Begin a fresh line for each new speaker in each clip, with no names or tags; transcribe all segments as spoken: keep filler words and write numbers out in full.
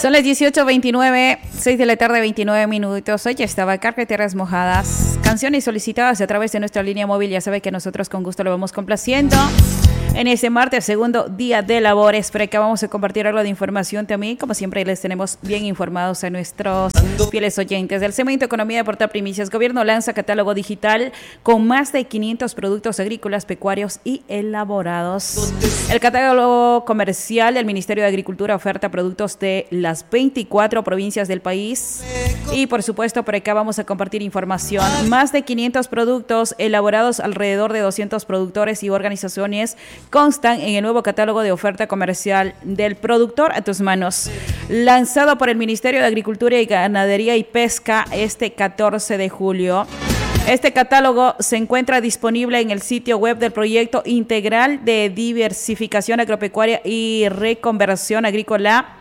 Son las dieciocho veintinueve, seis de la tarde, veintinueve minutos. Hoy estaba Carreteras Mojadas. Canciones solicitadas a través de nuestra línea móvil. Ya sabe que nosotros con gusto lo vamos complaciendo. En este martes, segundo día de labores, pero acá vamos a compartir algo de información también. Como siempre, les tenemos bien informados a nuestros fieles oyentes. Del Segmento Economía de Portal Primicias, Gobierno lanza catálogo digital con más de quinientos productos agrícolas, pecuarios y elaborados. El catálogo comercial del Ministerio de Agricultura oferta productos de las veinticuatro provincias del país. Y por supuesto, por acá vamos a compartir información. Más de quinientos productos elaborados, alrededor de doscientos productores y organizaciones constan en el nuevo catálogo de oferta comercial del Productor a tus manos, lanzado por el Ministerio de Agricultura y Ganadería y Pesca este catorce de julio. Este catálogo se encuentra disponible en el sitio web del Proyecto Integral de Diversificación Agropecuaria y Reconversión Agrícola.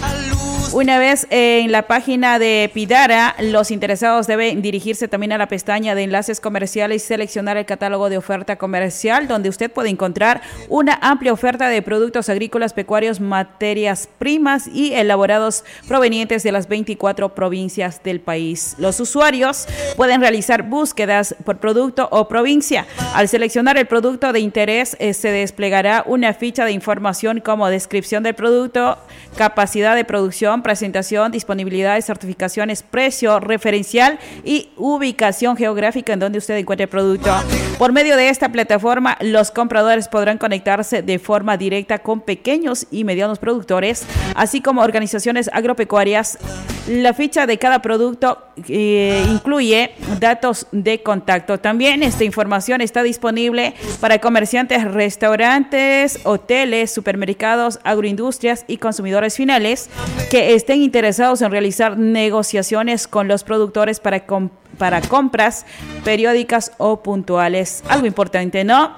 Una vez en la página de Pidara, los interesados deben dirigirse también a la pestaña de enlaces comerciales y seleccionar el catálogo de oferta comercial, donde usted puede encontrar una amplia oferta de productos agrícolas, pecuarios, materias primas y elaborados provenientes de las veinticuatro provincias del país. Los usuarios pueden realizar búsquedas por producto o provincia. Al seleccionar el producto de interés, eh, se desplegará una ficha de información como descripción del producto, capacidad de producción, presentación, disponibilidad, certificaciones, precio referencial y ubicación geográfica en donde usted encuentre el producto. Por medio de esta plataforma, los compradores podrán conectarse de forma directa con pequeños y medianos productores, así como organizaciones agropecuarias. La ficha de cada producto eh, incluye datos de contacto. También esta información está disponible para comerciantes, restaurantes, hoteles, supermercados, agroindustrias y consumidores finales que estén interesados en realizar negociaciones con los productores para, com- para compras periódicas o puntuales. Algo importante, ¿no?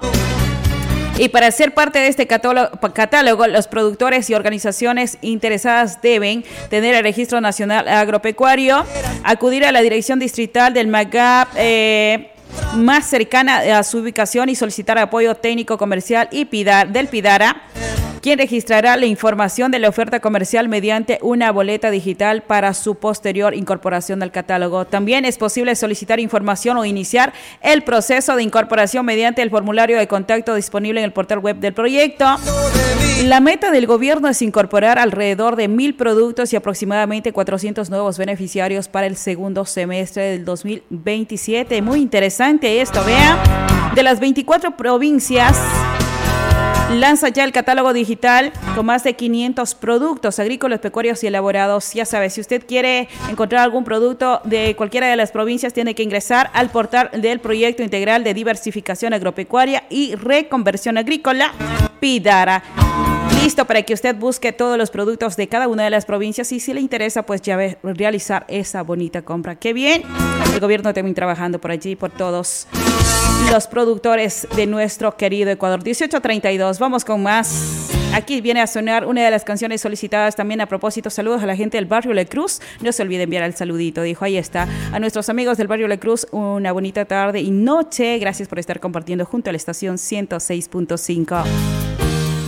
Y para ser parte de este catálogo, catálogo, los productores y organizaciones interesadas deben tener el Registro Nacional Agropecuario, acudir a la dirección distrital del MAGAP eh, más cercana a su ubicación y solicitar apoyo técnico comercial y Pidar, del Pidara, quien registrará la información de la oferta comercial mediante una boleta digital para su posterior incorporación al catálogo. También es posible solicitar información o iniciar el proceso de incorporación mediante el formulario de contacto disponible en el portal web del proyecto. La meta del gobierno es incorporar alrededor de mil productos y aproximadamente cuatrocientos nuevos beneficiarios para el segundo semestre del dos mil veintisiete. Muy interesante esto, vea. De las veinticuatro provincias, lanza ya el catálogo digital con más de quinientos productos agrícolas, pecuarios y elaborados. Ya sabe, si usted quiere encontrar algún producto de cualquiera de las provincias, tiene que ingresar al portal del Proyecto Integral de Diversificación Agropecuaria y Reconversión Agrícola, Pidara. Listo para que usted busque todos los productos de cada una de las provincias y si le interesa, pues ya ve, realizar esa bonita compra. ¡Qué bien! El gobierno también trabajando por allí, por todos los productores de nuestro querido Ecuador. dieciocho treinta y dos, vamos con más. Aquí viene a sonar una de las canciones solicitadas también a propósito. Saludos a la gente del barrio La Cruz. No se olvide enviar el saludito, dijo. Ahí está. A nuestros amigos del barrio La Cruz, una bonita tarde y noche. Gracias por estar compartiendo junto a la estación ciento seis punto cinco.